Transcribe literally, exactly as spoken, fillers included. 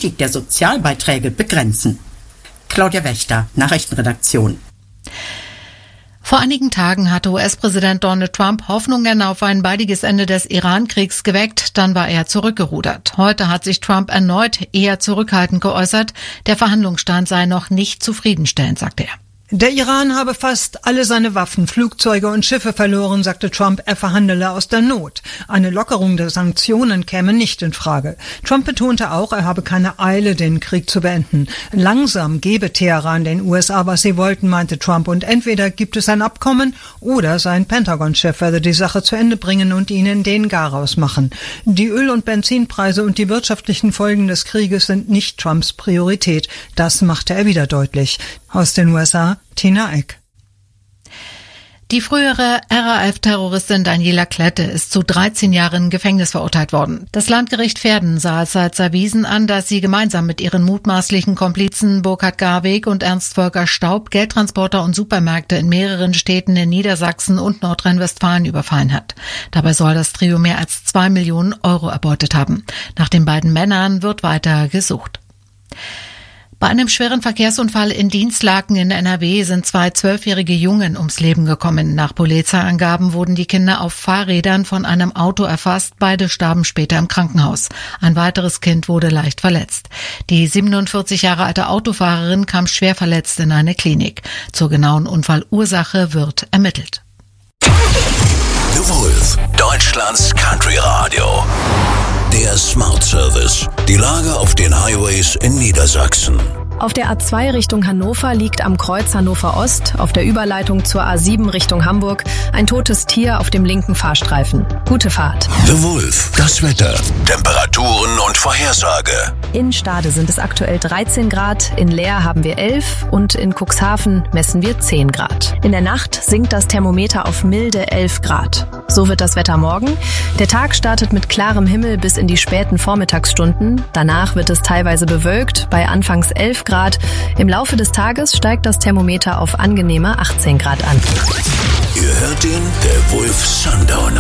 Anstieg der Sozialbeiträge begrenzen. Claudia Wächter, Nachrichtenredaktion. Vor einigen Tagen hatte U S-Präsident Donald Trump Hoffnungen auf ein baldiges Ende des Iran-Kriegs geweckt, dann war er zurückgerudert. Heute hat sich Trump erneut eher zurückhaltend geäußert. Der Verhandlungsstand sei noch nicht zufriedenstellend, sagte er. Der Iran habe fast alle seine Waffen, Flugzeuge und Schiffe verloren, sagte Trump, er verhandele aus der Not. Eine Lockerung der Sanktionen käme nicht in Frage. Trump betonte auch, er habe keine Eile, den Krieg zu beenden. Langsam gebe Teheran den U S A, was sie wollten, meinte Trump, und entweder gibt es ein Abkommen oder sein Pentagon-Chef werde die Sache zu Ende bringen und ihnen den Garaus machen. Die Öl- und Benzinpreise und die wirtschaftlichen Folgen des Krieges sind nicht Trumps Priorität. Das machte er wieder deutlich. Aus den U S A, Tina Eck. Die frühere R A F-Terroristin Daniela Klette ist zu dreizehn Jahren Gefängnis verurteilt worden. Das Landgericht Verden sah es als erwiesen an, dass sie gemeinsam mit ihren mutmaßlichen Komplizen Burkhard Garweg und Ernst Volker Staub Geldtransporter und Supermärkte in mehreren Städten in Niedersachsen und Nordrhein-Westfalen überfallen hat. Dabei soll das Trio mehr als zwei Millionen Euro erbeutet haben. Nach den beiden Männern wird weiter gesucht. Bei einem schweren Verkehrsunfall in Dinslaken in N R W sind zwei zwölfjährige Jungen ums Leben gekommen. Nach Polizeiangaben wurden die Kinder auf Fahrrädern von einem Auto erfasst. Beide starben später im Krankenhaus. Ein weiteres Kind wurde leicht verletzt. Die siebenundvierzig Jahre alte Autofahrerin kam schwer verletzt in eine Klinik. Zur genauen Unfallursache wird ermittelt. The Wolf, Deutschlands Country Radio. Der Smart Service. Die Lage auf den Highways in Niedersachsen. Auf der A zwei Richtung Hannover liegt am Kreuz Hannover Ost, auf der Überleitung zur A sieben Richtung Hamburg, ein totes Tier auf dem linken Fahrstreifen. Gute Fahrt. The Wolf, das Wetter, Temperaturen und Vorhersage. In Stade sind es aktuell dreizehn Grad, in Leer haben wir elf und in Cuxhaven messen wir zehn Grad. In der Nacht sinkt das Thermometer auf milde elf Grad. So wird das Wetter morgen. Der Tag startet mit klarem Himmel bis in die späten Vormittagsstunden. Danach wird es teilweise bewölkt, bei anfangs elf Grad. Im Laufe des Tages steigt das Thermometer auf angenehme achtzehn Grad an. Ihr hört ihn, der Wolf Sundowner.